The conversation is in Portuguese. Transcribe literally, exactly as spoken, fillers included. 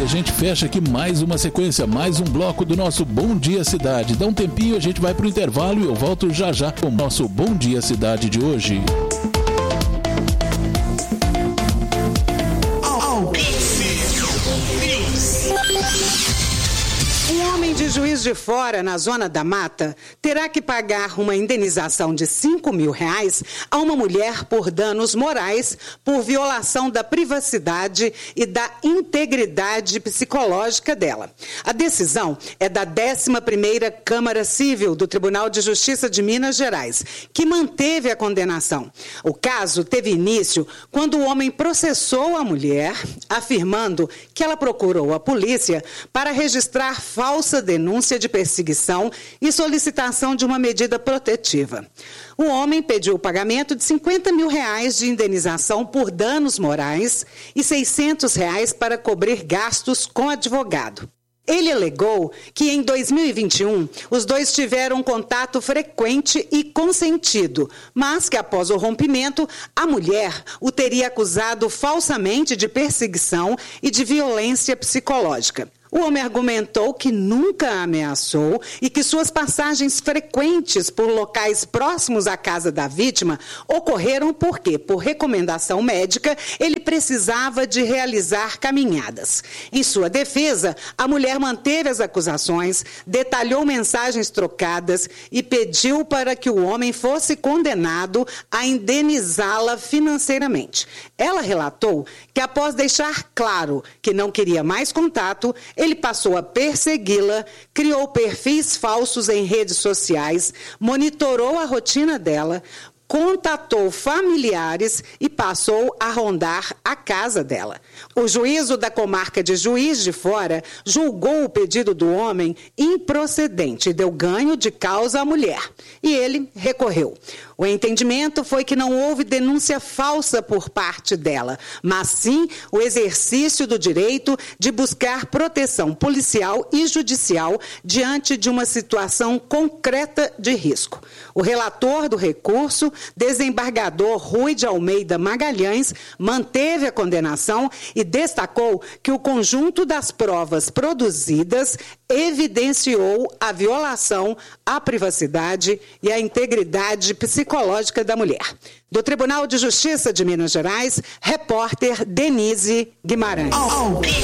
e a gente fecha aqui mais uma sequência, mais um bloco do nosso Bom Dia Cidade. Dá um tempinho, a gente vai pro intervalo e eu volto já já com o nosso Bom Dia Cidade de hoje. Um homem de Juiz de Fora, na Zona da Mata, terá que pagar uma indenização de cinco mil reais a uma mulher por danos morais por violação da privacidade e da integridade psicológica dela. A decisão é da décima primeira Câmara Civil do Tribunal de Justiça de Minas Gerais, que manteve a condenação. O caso teve início quando o homem processou a mulher, afirmando que ela procurou a polícia para registrar falsa denúncia de perseguição e solicitação de uma medida protetiva. O homem pediu o pagamento de cinquenta mil reais de indenização por danos morais e seiscentos reais para cobrir gastos com advogado. Ele alegou que em dois mil e vinte e um os dois tiveram contato frequente e consentido, mas que após o rompimento a mulher o teria acusado falsamente de perseguição e de violência psicológica. O homem argumentou que nunca a ameaçou e que suas passagens frequentes por locais próximos à casa da vítima ocorreram porque, por recomendação médica, ele precisava de realizar caminhadas. Em sua defesa, a mulher manteve as acusações, detalhou mensagens trocadas e pediu para que o homem fosse condenado a indenizá-la financeiramente. Ela relatou que, após deixar claro que não queria mais contato, ele passou a persegui-la, criou perfis falsos em redes sociais, monitorou a rotina dela, contatou familiares e passou a rondar a casa dela. O juízo da comarca de Juiz de Fora julgou o pedido do homem improcedente e deu ganho de causa à mulher. E ele recorreu. O entendimento foi que não houve denúncia falsa por parte dela, mas sim o exercício do direito de buscar proteção policial e judicial diante de uma situação concreta de risco. O relator do recurso, desembargador Rui de Almeida Magalhães, manteve a condenação e destacou que o conjunto das provas produzidas evidenciou a violação à privacidade e à integridade psicológica da mulher. Do Tribunal de Justiça de Minas Gerais, repórter Denise Guimarães.